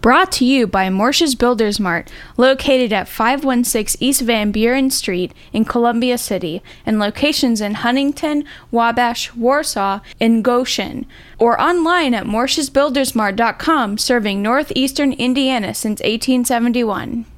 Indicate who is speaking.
Speaker 1: Brought to you by Morsches Builders Mart, located at 516 East Van Buren Street in Columbia City, and locations in Huntington, Wabash, Warsaw, and Goshen, or online at morschesbuildersmart.com, serving northeastern Indiana since 1871.